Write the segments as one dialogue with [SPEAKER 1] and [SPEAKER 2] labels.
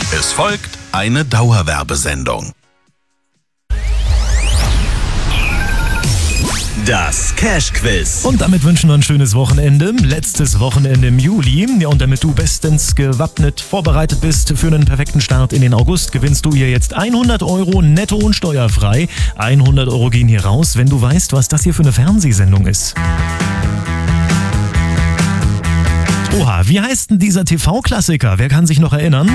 [SPEAKER 1] Es folgt eine Dauerwerbesendung. Das Cash-Quiz.
[SPEAKER 2] Und damit wünschen wir ein schönes Wochenende. Letztes Wochenende im Juli. Ja, und damit du bestens gewappnet vorbereitet bist für einen perfekten Start in den August, gewinnst du hier jetzt 100 Euro netto und steuerfrei. 100 Euro gehen hier raus, wenn du weißt, was das hier für eine Fernsehsendung ist. Oha, wie heißt denn dieser TV-Klassiker? Wer kann sich noch erinnern?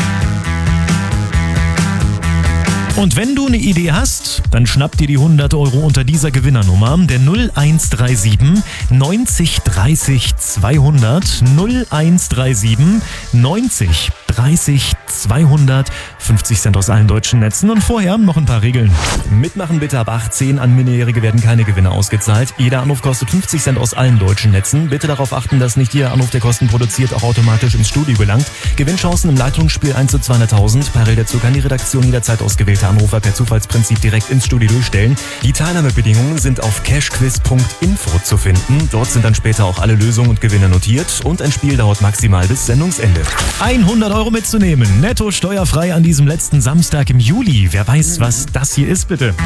[SPEAKER 2] Und wenn du eine Idee hast, dann schnapp dir die 100 Euro unter dieser Gewinnernummer, der 0137 90 30 200, 0137 90 30 200, 50 Cent aus allen deutschen Netzen. Und vorher noch ein paar Regeln. Mitmachen bitte ab 18, an Minderjährige werden keine Gewinne ausgezahlt. Jeder Anruf kostet 50 Cent aus allen deutschen Netzen. Bitte darauf achten, dass nicht jeder Anruf, der Kosten produziert, auch automatisch ins Studio gelangt. Gewinnchancen im Leitungsspiel 1 zu 200.000. Parallel dazu kann die Redaktion jederzeit ausgewählte Anrufer per Zufallsprinzip direkt ins Studio durchstellen. Die Teilnahmebedingungen sind auf cashquiz.info zu finden. Dort sind dann später auch alle Lösungen und Gewinne notiert. Und ein Spiel dauert maximal bis Sendungsende. 100 Euro mitzunehmen, netto steuerfrei an diesem letzten Samstag im Juli. Wer weiß, was das hier ist, bitte.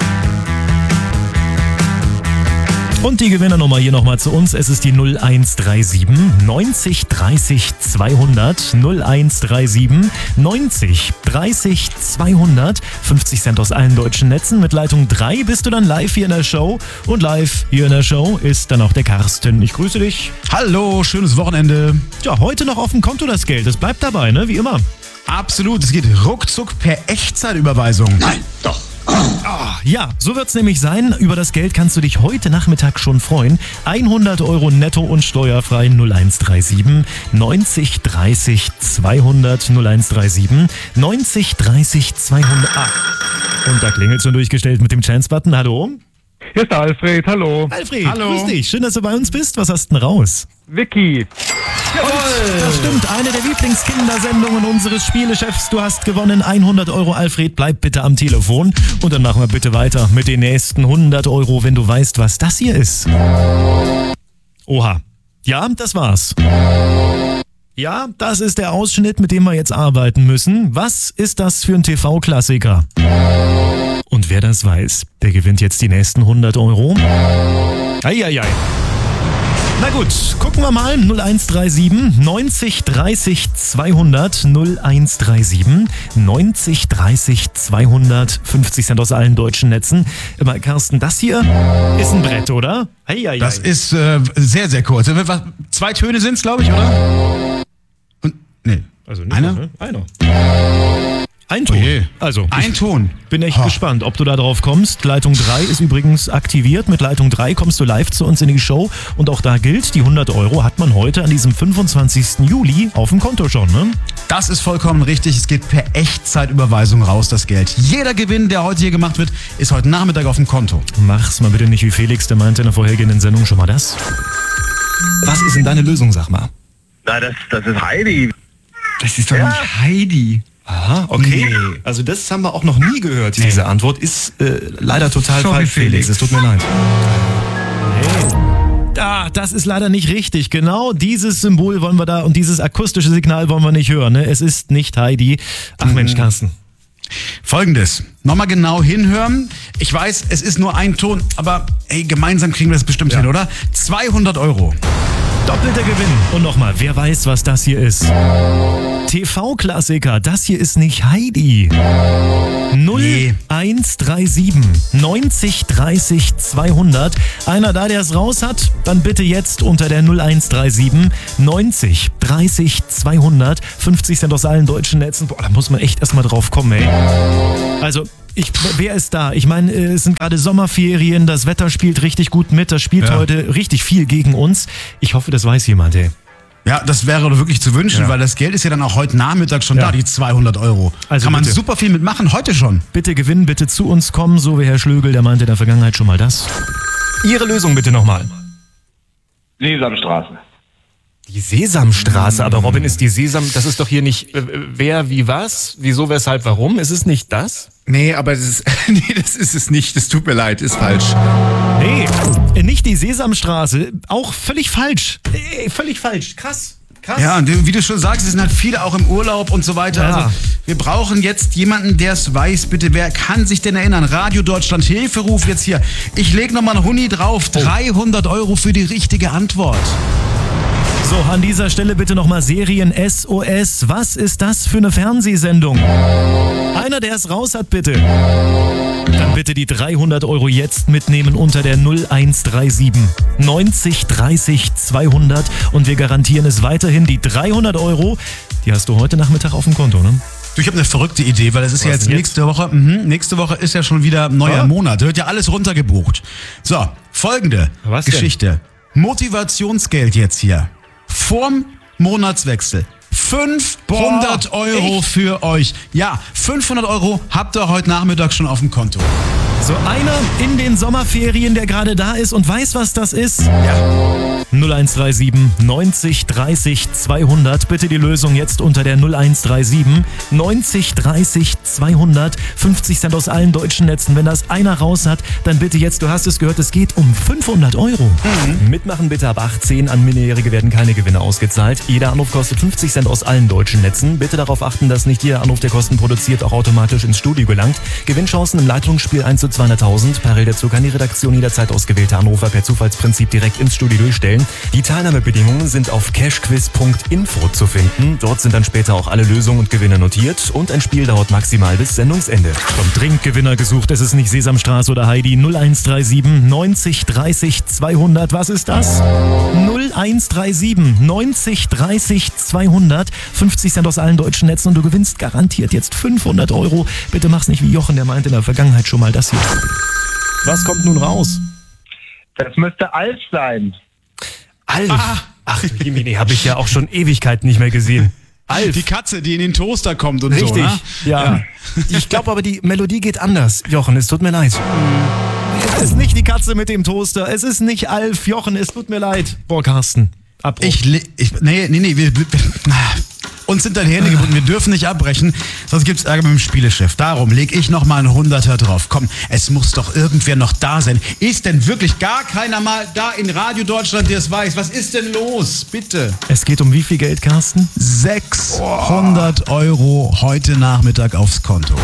[SPEAKER 2] Und die Gewinnernummer hier nochmal zu uns. Es ist die 0137 90 30 200, 0137 90 30 200, 50 Cent aus allen deutschen Netzen. Mit Leitung 3 bist du dann live hier in der Show. Und live hier in der Show ist dann auch der Carsten. Ich grüße dich.
[SPEAKER 3] Hallo, schönes Wochenende.
[SPEAKER 2] Ja, heute noch auf dem Konto das Geld. Das bleibt dabei, ne? Wie immer.
[SPEAKER 3] Absolut, es geht ruckzuck per Echtzeitüberweisung.
[SPEAKER 4] Nein, doch.
[SPEAKER 2] Ja, so wird's nämlich sein. Über das Geld kannst du dich heute Nachmittag schon freuen. 100 Euro netto und steuerfrei. 0137 90 30 200, 0137 90 30 200. Und da klingelt's schon durchgestellt mit dem Chance-Button. Hallo?
[SPEAKER 5] Hier ist der Alfred, hallo.
[SPEAKER 2] Alfred,
[SPEAKER 3] Hallo.
[SPEAKER 2] grüß dich. Schön, dass du bei uns bist. Was hast du denn raus?
[SPEAKER 5] Vicky.
[SPEAKER 2] Das stimmt, eine der Lieblingskindersendungen unseres Spielechefs. Du hast gewonnen 100 Euro, Alfred. Bleib bitte am Telefon. Und dann machen wir bitte weiter mit den nächsten 100 Euro, wenn du weißt, was das hier ist. Oha. Ja, das war's. Ja, das ist der Ausschnitt, mit dem wir jetzt arbeiten müssen. Was ist das für ein TV-Klassiker? Und wer das weiß, der gewinnt jetzt die nächsten 100 Euro. Eieiei. Na gut, gucken wir mal. 0137 90 30 200, 0137 90 30 200, 50 Cent aus allen deutschen Netzen. Aber Carsten, das hier ist ein Brett, oder? Eieiei.
[SPEAKER 3] Das ist sehr, sehr kurz. 2 Töne sind's, glaube ich, oder? Und, nee.
[SPEAKER 2] Also nicht,
[SPEAKER 3] einer?
[SPEAKER 2] Ne? Einer. Ein Ton.
[SPEAKER 3] Oh je.
[SPEAKER 2] Also,
[SPEAKER 3] Ein Ton.
[SPEAKER 2] Bin echt gespannt, ob du da drauf kommst. Leitung 3 ist übrigens aktiviert. Mit Leitung 3 kommst du live zu uns in die Show. Und auch da gilt, die 100 Euro hat man heute an diesem 25. Juli auf dem Konto schon, ne?
[SPEAKER 3] Das ist vollkommen richtig. Es geht per Echtzeitüberweisung raus, das Geld. Jeder Gewinn, der heute hier gemacht wird, ist heute Nachmittag auf dem Konto.
[SPEAKER 2] Mach's mal bitte nicht wie Felix, der meinte in der vorhergehenden Sendung schon mal das. Was ist denn deine Lösung, sag mal?
[SPEAKER 4] Na, das ist Heidi.
[SPEAKER 6] Das ist doch nicht Heidi.
[SPEAKER 2] Aha, okay.
[SPEAKER 6] Nee.
[SPEAKER 2] Also das haben wir auch noch nie gehört, diese Antwort. Ist leider total
[SPEAKER 6] Sorry,
[SPEAKER 2] falsch, Felix.
[SPEAKER 6] Felix.
[SPEAKER 2] Es tut mir leid. Das ist leider nicht richtig. Genau dieses Symbol wollen wir da und dieses akustische Signal wollen wir nicht hören. Ne? Es ist nicht Heidi. Ach Mensch, Carsten.
[SPEAKER 3] Folgendes. Nochmal genau hinhören. Ich weiß, es ist nur ein Ton, aber hey, gemeinsam kriegen wir das bestimmt hin, oder? 200 Euro.
[SPEAKER 2] Doppelter Gewinn. Und nochmal, wer weiß, was das hier ist? TV-Klassiker, das hier ist nicht Heidi. 0137 90 30 200. Einer da, der es raus hat, dann bitte jetzt unter der 0137 90 30 200. 50 Cent aus allen deutschen Netzen. Boah, da muss man echt erstmal drauf kommen, ey. Also, wer ist da? Ich meine, es sind gerade Sommerferien, das Wetter spielt richtig gut mit, das spielt heute richtig viel gegen uns. Ich hoffe, das weiß jemand, ey.
[SPEAKER 3] Ja, das wäre doch wirklich zu wünschen, weil das Geld ist ja dann auch heute Nachmittag schon da, die 200 Euro.
[SPEAKER 2] Also
[SPEAKER 3] kann man
[SPEAKER 2] bitte.
[SPEAKER 3] super viel mitmachen, heute schon.
[SPEAKER 2] Bitte gewinnen, bitte zu uns kommen, so wie Herr Schlögel, der meinte in der Vergangenheit schon mal das. Ihre Lösung bitte nochmal.
[SPEAKER 4] Sesamstraße.
[SPEAKER 2] Die Sesamstraße, aber Robin, ist die das ist doch hier nicht wer, wie, was, wieso, weshalb, warum? Ist es nicht das?
[SPEAKER 6] Nee, aber das ist, das ist es nicht. Das tut mir leid, ist falsch.
[SPEAKER 2] Nee, nicht die Sesamstraße, auch völlig falsch. Völlig falsch, krass. krass.
[SPEAKER 3] Ja, und wie du schon sagst, es sind halt viele auch im Urlaub und so weiter.
[SPEAKER 2] Ja.
[SPEAKER 3] Also wir brauchen jetzt jemanden, der es weiß. Bitte, wer kann sich denn erinnern? Radio Deutschland, Hilferuf jetzt hier. Ich lege nochmal einen Huni drauf. 300 € für die richtige Antwort.
[SPEAKER 2] So, an dieser Stelle bitte nochmal Serien SOS. Was ist das für eine Fernsehsendung? Einer, der es raus hat, bitte. Dann bitte die 300 € jetzt mitnehmen unter der 0137 90 30 200 und wir garantieren es weiterhin. Die 300 €, die hast du heute Nachmittag auf dem Konto, ne?
[SPEAKER 3] Du, ich habe eine verrückte Idee, weil es ist ja jetzt nächste Woche. Nächste Woche ist ja schon wieder neuer Monat. Da wird ja alles runtergebucht. So, folgende
[SPEAKER 2] Was denn?
[SPEAKER 3] Geschichte. Motivationsgeld jetzt hier. Vorm Monatswechsel. 500 € für euch. Ja, 500 € habt ihr heute Nachmittag schon auf dem Konto.
[SPEAKER 2] So, einer in den Sommerferien, der gerade da ist und weiß, was das ist.
[SPEAKER 3] Ja.
[SPEAKER 2] 0137 90 30 200. Bitte die Lösung jetzt unter der 0137 90 30 200. 50 Cent aus allen deutschen Netzen. Wenn das einer raus hat, dann bitte jetzt, du hast es gehört, es geht um 500 €. Mitmachen bitte ab 18. An Minderjährige werden keine Gewinne ausgezahlt. Jeder Anruf kostet 50 Cent aus allen deutschen Netzen. Bitte darauf achten, dass nicht jeder Anruf, der Kosten produziert, auch automatisch ins Studio gelangt. Gewinnchancen im Leitungsspiel 1 zu 200.000. Parallel dazu kann die Redaktion jederzeit ausgewählte Anrufer per Zufallsprinzip direkt ins Studio durchstellen. Die Teilnahmebedingungen sind auf cashquiz.info zu finden. Dort sind dann später auch alle Lösungen und Gewinne notiert und ein Spiel dauert maximal bis Sendungsende. Kommt dringend Gewinner gesucht, es ist nicht Sesamstraße oder Heidi. 0137 90 30 200. Was ist das? 0137 90 30 200. 50 Cent aus allen deutschen Netzen und du gewinnst garantiert jetzt 500 €. Bitte mach's nicht wie Jochen, der meinte in der Vergangenheit schon mal das hier. Was kommt nun raus?
[SPEAKER 5] Das müsste Alf sein.
[SPEAKER 2] Alf. Ach, Jimmy, habe ich ja auch schon Ewigkeiten nicht mehr gesehen. Alf.
[SPEAKER 3] Die Katze, die in den Toaster kommt und
[SPEAKER 2] Richtig,
[SPEAKER 3] so, ne?
[SPEAKER 2] ja. Ich glaube aber, die Melodie geht anders. Jochen, es tut mir leid. Es ist nicht die Katze mit dem Toaster. Es ist nicht Alf. Jochen, es tut mir leid. Boah, Carsten. Abbruch.
[SPEAKER 3] Nee, uns sind dann die Hände gebunden, wir dürfen nicht abbrechen, sonst gibt's Ärger mit dem Spielechef. Darum lege ich nochmal einen 100er drauf. Komm, es muss doch irgendwer noch da sein. Ist denn wirklich gar keiner mal da in Radio Deutschland, der es weiß? Was ist denn los? Bitte.
[SPEAKER 2] Es geht um wie viel Geld, Carsten?
[SPEAKER 3] 600 € heute Nachmittag aufs Konto.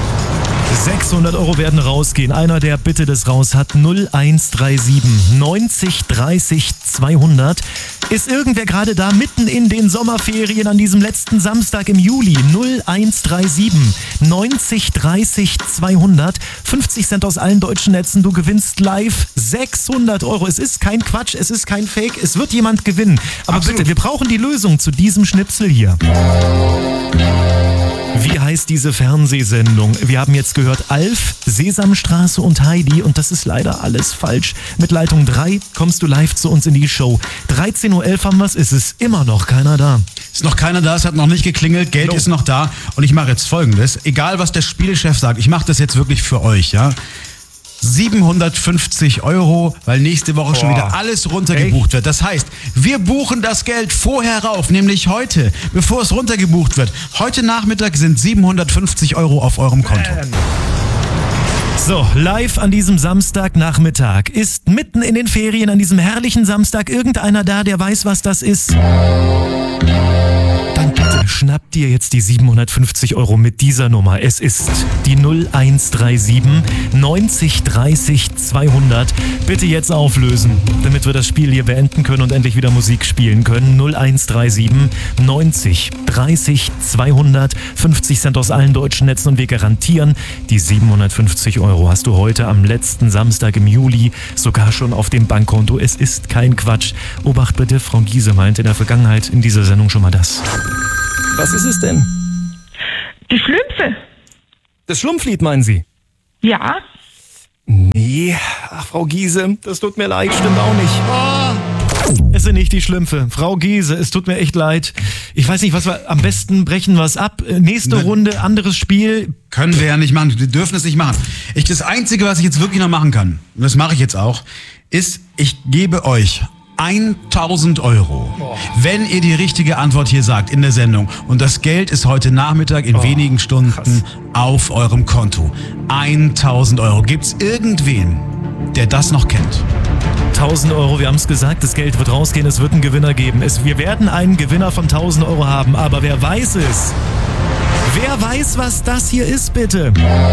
[SPEAKER 2] 600 € werden rausgehen. Einer, der bitte das raus hat, 0137 90 30 200. Ist irgendwer gerade da mitten in den Sommerferien an diesem letzten Samstag im Juli? 0137 90 30 200. 50 Cent aus allen deutschen Netzen. Du gewinnst live 600 €. Es ist kein Quatsch, es ist kein Fake. Es wird jemand gewinnen. Aber
[SPEAKER 3] Absolut.
[SPEAKER 2] bitte, wir brauchen die Lösung zu diesem Schnipsel hier. Wie heißt diese Fernsehsendung? Wir haben jetzt gehört Alf, Sesamstraße und Heidi und das ist leider alles falsch. Mit Leitung 3 kommst du live zu uns in die Show. 13:11 Uhr haben wir es, ist immer noch keiner da.
[SPEAKER 3] Ist noch keiner da, es hat noch nicht geklingelt, Geld ist noch da und ich mache jetzt Folgendes. Egal, was der Spielchef sagt, ich mache das jetzt wirklich für euch, ja. 750 €, weil nächste Woche schon wieder alles runtergebucht wird. Das heißt, wir buchen das Geld vorher rauf, nämlich heute, bevor es runtergebucht wird. Heute Nachmittag sind 750 € auf eurem Konto.
[SPEAKER 2] So, live an diesem Samstagnachmittag. Ist mitten in den Ferien an diesem herrlichen Samstag irgendeiner da, der weiß, was das ist? Dann bitte schnapp dir jetzt die 750 € mit dieser Nummer. Es ist die 0137 90 30 200. Bitte jetzt auflösen, damit wir das Spiel hier beenden können und endlich wieder Musik spielen können. 0137 90 30 200. 50 Cent aus allen deutschen Netzen und wir garantieren, die 750 € hast du heute am letzten Samstag im Juli sogar schon auf dem Bankkonto. Es ist kein Quatsch. Obacht bitte, Frau Giese meinte in der Vergangenheit in dieser Sendung schon mal das. Was ist es denn?
[SPEAKER 7] Die Schlümpfe.
[SPEAKER 2] Das Schlumpflied, meinen Sie?
[SPEAKER 7] Ja.
[SPEAKER 2] Nee, ach, Frau Giese, das tut mir leid, stimmt auch nicht. Es sind nicht die Schlümpfe. Frau Giese, es tut mir echt leid. Ich weiß nicht, was wir am besten brechen wir es ab. Nächste Runde, anderes Spiel.
[SPEAKER 3] Können wir ja nicht machen, wir dürfen es nicht machen. Das Einzige, was ich jetzt wirklich noch machen kann, und das mache ich jetzt auch, ist, ich gebe euch 1.000 €, wenn ihr die richtige Antwort hier sagt in der Sendung. Und das Geld ist heute Nachmittag in wenigen Stunden auf eurem Konto. 1.000 €. Gibt's irgendwen, der das noch kennt?
[SPEAKER 2] 1.000 Euro, wir haben es gesagt, das Geld wird rausgehen, es wird einen Gewinner geben. Wir werden einen Gewinner von 1.000 Euro haben, aber wer weiß es? Wer weiß, was das hier ist, bitte?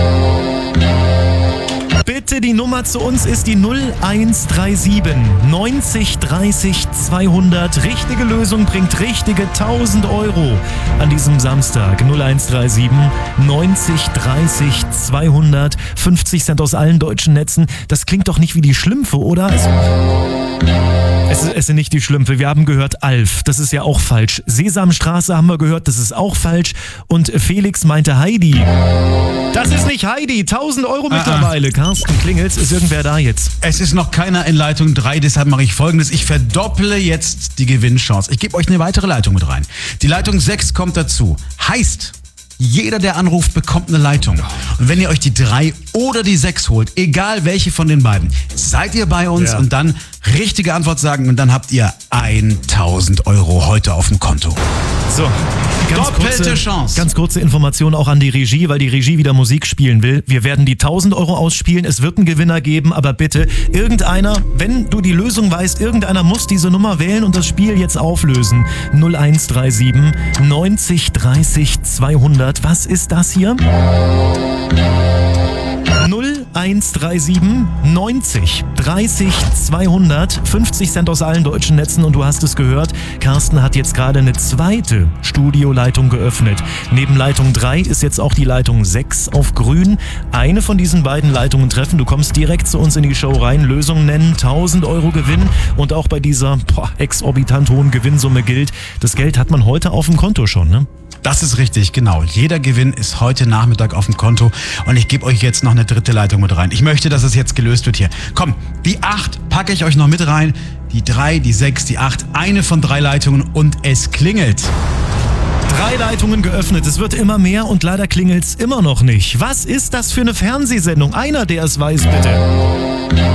[SPEAKER 2] Bitte, die Nummer zu uns ist die 0137 90 30 200. Richtige Lösung bringt richtige 1.000 Euro an diesem Samstag. 0137 90 30 200. 50 Cent aus allen deutschen Netzen. Das klingt doch nicht wie die Schlümpfe, oder? Es sind nicht die Schlümpfe. Wir haben gehört Alf. Das ist ja auch falsch. Sesamstraße haben wir gehört. Das ist auch falsch. Und Felix meinte Heidi. Das ist nicht Heidi. 1.000 Euro mittlerweile. Carsten, klingelt's? Ist irgendwer da jetzt?
[SPEAKER 3] Es ist noch keiner in Leitung 3, deshalb mache ich Folgendes. Ich verdopple jetzt die Gewinnchance. Ich gebe euch eine weitere Leitung mit rein. Die Leitung 6 kommt dazu. Heißt, jeder, der anruft, bekommt eine Leitung. Und wenn ihr euch die 3 oder die 6 holt, egal welche von den beiden, seid ihr bei uns und dann richtige Antwort sagen und dann habt ihr 1.000 Euro heute auf dem Konto.
[SPEAKER 2] So,
[SPEAKER 3] doppelte Chance.
[SPEAKER 2] Ganz kurze Information auch an die Regie, weil die Regie wieder Musik spielen will. Wir werden die 1.000 Euro ausspielen, es wird einen Gewinner geben, aber bitte, irgendeiner, wenn du die Lösung weißt, irgendeiner muss diese Nummer wählen und das Spiel jetzt auflösen. 0137 90 30 200. Was ist das hier? 0137 90 30 200. 50 Cent aus allen deutschen Netzen und du hast es gehört, Carsten hat jetzt gerade eine zweite Studioleitung geöffnet. Neben Leitung 3 ist jetzt auch die Leitung 6 auf grün. Eine von diesen beiden Leitungen treffen, du kommst direkt zu uns in die Show rein, Lösung nennen, 1.000 Euro Gewinn und auch bei dieser exorbitant hohen Gewinnsumme gilt, das Geld hat man heute auf dem Konto schon, ne?
[SPEAKER 3] Das ist richtig, genau. Jeder Gewinn ist heute Nachmittag auf dem Konto und ich gebe euch jetzt noch eine dritte Leitung mit rein. Ich möchte, dass es jetzt gelöst wird hier. Komm, die 8 packe ich euch noch mit rein, die 3, die 6, die 8, eine von 3 Leitungen und es klingelt.
[SPEAKER 2] 3 Leitungen geöffnet, es wird immer mehr und leider klingelt's immer noch nicht. Was ist das für eine Fernsehsendung? Einer, der es weiß, bitte.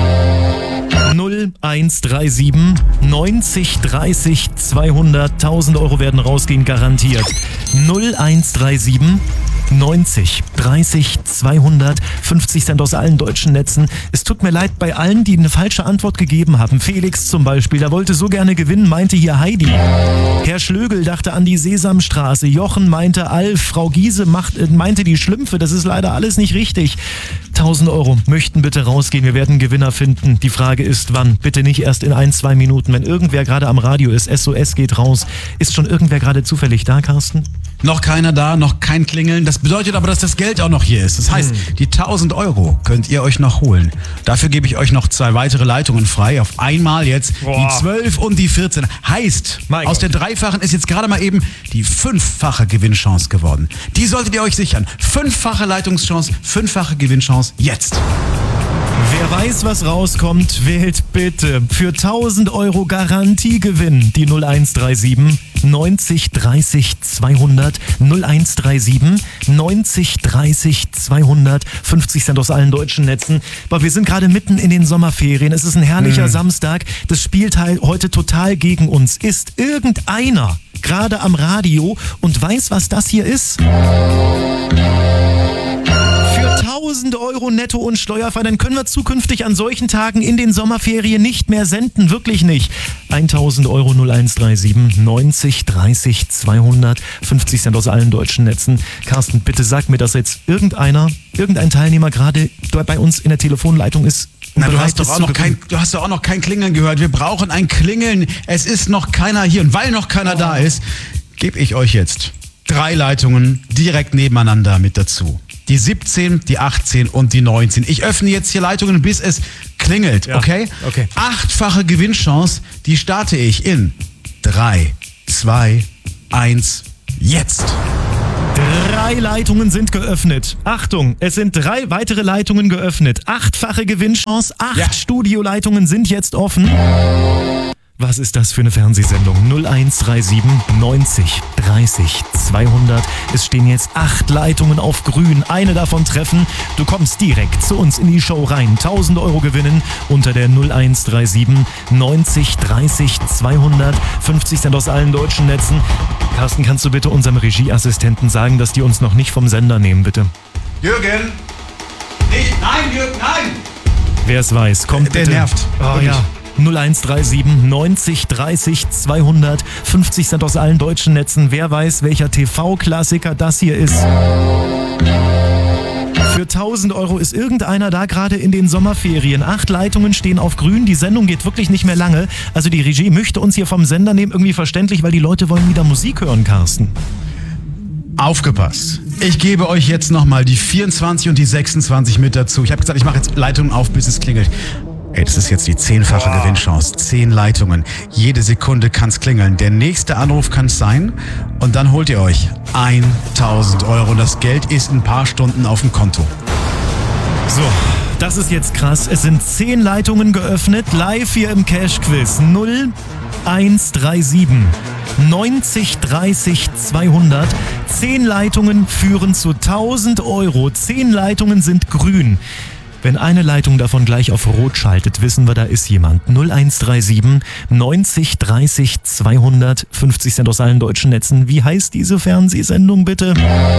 [SPEAKER 2] 0137 90 30 200. 1.000 Euro werden rausgehen, garantiert. 0137 90 30 200. 50 Cent aus allen deutschen Netzen. Es tut mir leid bei allen, die eine falsche Antwort gegeben haben. Felix zum Beispiel, der wollte so gerne gewinnen, meinte hier Heidi. Herr Schlögel dachte an die Sesamstraße. Jochen meinte Alf. Frau Giese meinte die Schlümpfe. Das ist leider alles nicht richtig. 1.000 Euro möchten bitte rausgehen. Wir werden einen Gewinner finden. Die Frage ist, wann? Bitte nicht erst in 1-2 Minuten. Wenn irgendwer gerade am Radio ist, SOS geht raus. Ist schon irgendwer gerade zufällig da, Carsten?
[SPEAKER 3] Noch keiner da, noch kein Klingeln. Das bedeutet aber, dass das Geld auch noch hier ist. Das heißt, die 1.000 Euro könnt ihr euch noch holen. Dafür gebe ich euch noch 2 weitere Leitungen frei. Auf einmal jetzt die 12 und die 14. Heißt, aus der dreifachen ist jetzt gerade mal eben die 5-fache Gewinnchance geworden. Die solltet ihr euch sichern. 5-fache Leitungschance, 5-fache Gewinnchance jetzt.
[SPEAKER 2] Wer weiß, was rauskommt, wählt bitte für 1.000 Euro Garantiegewinn die 0137 90 30 200. 0137 90 30 200. 50 Cent aus allen deutschen Netzen. Aber wir sind gerade mitten in den Sommerferien. Es ist ein herrlicher Samstag. Das Spielteil heute total gegen uns. Ist irgendeiner gerade am Radio und weiß, was das hier ist? 1.000 Euro netto und steuerfrei, dann können wir zukünftig an solchen Tagen in den Sommerferien nicht mehr senden, wirklich nicht. 1.000 Euro 0137 90 30 200, 50 Cent aus allen deutschen Netzen. Carsten, bitte sag mir, dass jetzt irgendein Teilnehmer gerade bei uns in der Telefonleitung ist.
[SPEAKER 3] Na, du hast doch auch noch kein Klingeln gehört. Wir brauchen ein Klingeln. Es ist noch keiner hier und weil noch keiner da ist, gebe ich euch jetzt 3 Leitungen direkt nebeneinander mit dazu. Die 17, die 18 und die 19. Ich öffne jetzt hier Leitungen, bis es klingelt, okay? 8-fache Gewinnchance, die starte ich in 3, 2, 1, jetzt.
[SPEAKER 2] 3 Leitungen sind geöffnet. Achtung, es sind 3 weitere Leitungen geöffnet. 8-fache Gewinnchance, 8 Studioleitungen sind jetzt offen. Was ist das für eine Fernsehsendung? 0137 90 30 200. Es stehen jetzt 8 Leitungen auf grün. Eine davon treffen. Du kommst direkt zu uns in die Show rein. 1.000 Euro gewinnen unter der 0137 90 30 200. 50 Cent aus allen deutschen Netzen. Carsten, kannst du bitte unserem Regieassistenten sagen, dass die uns noch nicht vom Sender nehmen, bitte?
[SPEAKER 3] Jürgen! Nein, Jürgen, nein!
[SPEAKER 2] Wer es weiß, kommt bitte.
[SPEAKER 3] Der nervt.
[SPEAKER 2] Oh ja. 0137 90 30 200. 50 Cent aus allen deutschen Netzen. Wer weiß, welcher TV-Klassiker das hier ist. Für 1000 Euro ist irgendeiner da gerade in den Sommerferien. 8 Leitungen stehen auf grün. Die Sendung geht wirklich nicht mehr lange. Also die Regie möchte uns hier vom Sender nehmen. Irgendwie verständlich, weil die Leute wollen wieder Musik hören, Carsten.
[SPEAKER 3] Aufgepasst. Ich gebe euch jetzt nochmal die 24 und die 26 mit dazu. Ich habe gesagt, ich mache jetzt Leitungen auf, bis es klingelt. Ey, das ist jetzt die 10-fache Gewinnchance. 10 Leitungen. Jede Sekunde kann's klingeln. Der nächste Anruf kann's sein. Und dann holt ihr euch 1000 Euro. Das Geld ist in ein paar Stunden auf dem Konto.
[SPEAKER 2] So, das ist jetzt krass. Es sind 10 Leitungen geöffnet. Live hier im Cash-Quiz. 0137 90 30 200. 10 Leitungen führen zu 1000 Euro. 10 Leitungen sind grün. Wenn eine Leitung davon gleich auf Rot schaltet, wissen wir, da ist jemand. 0137 90 30 200. 50 Cent aus allen deutschen Netzen. Wie heißt diese Fernsehsendung bitte?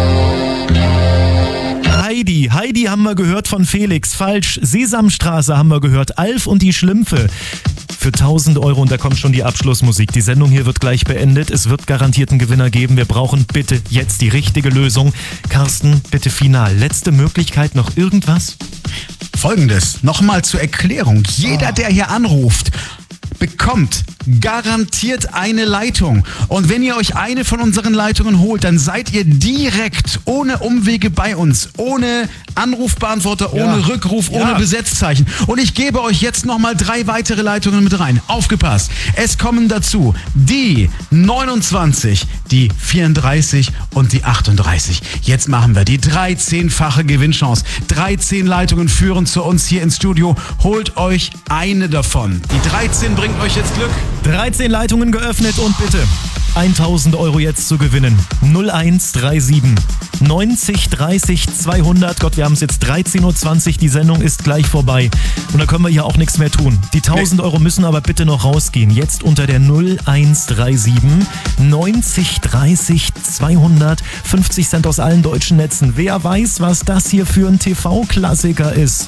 [SPEAKER 2] Heidi. Heidi haben wir gehört von Felix. Falsch. Sesamstraße haben wir gehört. Alf und die Schlümpfe. Für 1000 Euro und da kommt schon die Abschlussmusik. Die Sendung hier wird gleich beendet. Es wird garantiert einen Gewinner geben. Wir brauchen bitte jetzt die richtige Lösung. Carsten, bitte final. Letzte Möglichkeit, noch irgendwas?
[SPEAKER 3] Folgendes, nochmal zur Erklärung. Jeder, der hier anruft, bekommt garantiert eine Leitung. Und wenn ihr euch eine von unseren Leitungen holt, dann seid ihr direkt ohne Umwege bei uns. Ohne Anrufbeantworter, ohne Rückruf, ohne Besetzzeichen. Und ich gebe euch jetzt nochmal 3 weitere Leitungen mit rein. Aufgepasst. Es kommen dazu die 29, die 34 und die 38. Jetzt machen wir die 13-fache Gewinnchance. 13 Leitungen führen zu uns hier ins Studio. Holt euch eine davon. Die 13 bringt euch jetzt Glück.
[SPEAKER 2] 13 Leitungen geöffnet und bitte 1000 Euro jetzt zu gewinnen. 0137 90 30 200. Gott, wir haben es jetzt 13.20 Uhr. Die Sendung ist gleich vorbei. Und da können wir hier auch nichts mehr tun. Die 1000 Euro müssen aber bitte noch rausgehen. Jetzt unter der 0137 90 30 200. 50 Cent aus allen deutschen Netzen. Wer weiß, was das hier für ein TV-Klassiker ist?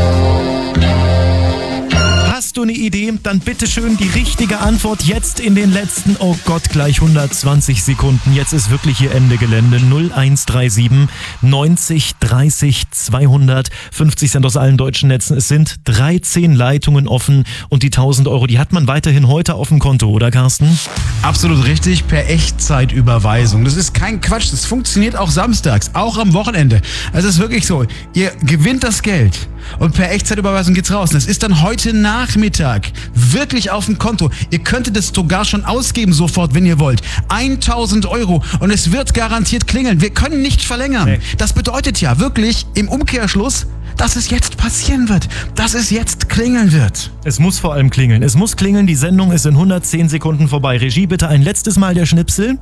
[SPEAKER 2] Hast du eine Idee? Dann bitte schön die richtige Antwort jetzt in den letzten, oh Gott, gleich 120 Sekunden. Jetzt ist wirklich hier Ende Gelände. 0137 90 30 200. 50 Cent aus allen deutschen Netzen. Es sind 13 Leitungen offen und die 1000 Euro, die hat man weiterhin heute auf dem Konto, oder Carsten?
[SPEAKER 3] Absolut richtig, per Echtzeitüberweisung. Das ist kein Quatsch, das funktioniert auch samstags, auch am Wochenende. Also es ist wirklich so, ihr gewinnt das Geld und per Echtzeitüberweisung geht's raus. Und das ist dann heute Nachmittag wirklich auf dem Konto. Ihr könntet es sogar schon ausgeben sofort, wenn ihr wollt. 1000 Euro und es wird garantiert klingeln. Wir können nicht verlängern.
[SPEAKER 2] Nee.
[SPEAKER 3] Das bedeutet ja wirklich im Umkehrschluss, dass es jetzt passieren wird, dass es jetzt klingeln wird.
[SPEAKER 2] Es muss vor allem klingeln. Es muss klingeln. Die Sendung ist in 110 Sekunden vorbei. Regie, bitte ein letztes Mal der Schnipsel.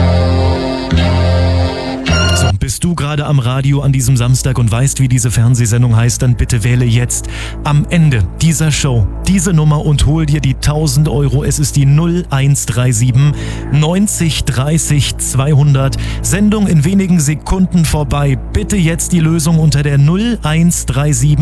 [SPEAKER 2] So, bist du gerade am Radio an diesem Samstag und weißt, wie diese Fernsehsendung heißt, dann bitte wähle jetzt am Ende dieser Show diese Nummer und hol dir die 1000 Euro. Es ist die 0137 90 30 200. Sendung in wenigen Sekunden vorbei. Bitte jetzt die Lösung unter der 0137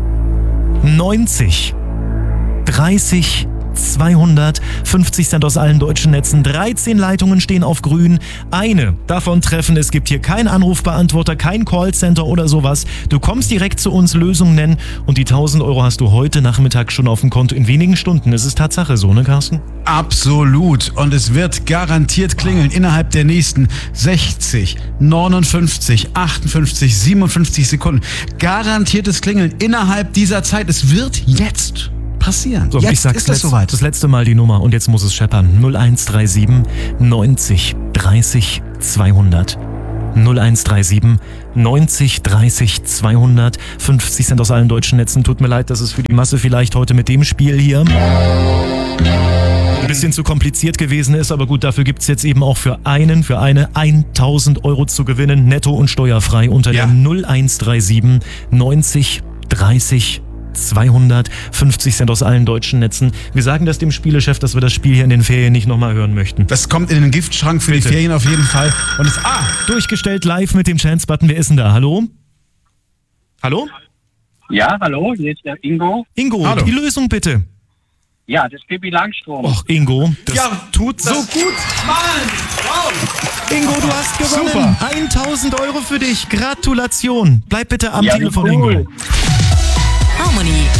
[SPEAKER 2] 90 30 200. 50 Cent aus allen deutschen Netzen. 13 Leitungen stehen auf grün. Eine davon treffen. Es gibt hier keinen Anrufbeantworter, kein Callcenter oder sowas. Du kommst direkt zu uns, Lösung nennen und die 1000 Euro hast du heute Nachmittag schon auf dem Konto in wenigen Stunden. Es ist Tatsache so, ne Carsten?
[SPEAKER 3] Absolut. Und es wird garantiert klingeln innerhalb der nächsten 60, 59, 58, 57 Sekunden. Garantiertes Klingeln innerhalb dieser Zeit. Es wird jetzt passieren.
[SPEAKER 2] So,
[SPEAKER 3] jetzt
[SPEAKER 2] ich sag's
[SPEAKER 3] ist das soweit.
[SPEAKER 2] das letzte Mal die Nummer und jetzt muss es scheppern. 0137 90 30 200. 0137 90 30 200. 50 Cent aus allen deutschen Netzen. Tut mir leid, dass es für die Masse vielleicht heute mit dem Spiel hier ein bisschen zu kompliziert gewesen ist, aber gut, dafür gibt's jetzt eben auch für eine 1000 Euro zu gewinnen, netto und steuerfrei unter der 0137 90 30 200. 50 Cent aus allen deutschen Netzen. Wir sagen das dem Spielechef, dass wir das Spiel hier in den Ferien nicht nochmal hören möchten.
[SPEAKER 3] Das kommt in den Giftschrank für
[SPEAKER 2] Bitte.
[SPEAKER 3] die Ferien auf jeden Fall. Und es
[SPEAKER 2] Durchgestellt live mit dem Chance-Button. Wer ist denn da? Hallo? Hallo?
[SPEAKER 5] Ja, hallo, hier ist der Ingo.
[SPEAKER 2] Ingo,
[SPEAKER 3] Hallo.
[SPEAKER 2] die Lösung bitte.
[SPEAKER 5] Ja, das ist Pippi Langstrumpf.
[SPEAKER 2] Och, Ingo, das
[SPEAKER 3] Ja,
[SPEAKER 2] tut so gut.
[SPEAKER 3] Mann! Wow!
[SPEAKER 2] Ingo, du hast gewonnen.
[SPEAKER 3] Super.
[SPEAKER 2] 1000 Euro für dich. Gratulation. Bleib bitte am
[SPEAKER 5] Ja,
[SPEAKER 2] Telefon,
[SPEAKER 5] cool.
[SPEAKER 2] Ingo.
[SPEAKER 8] Harmony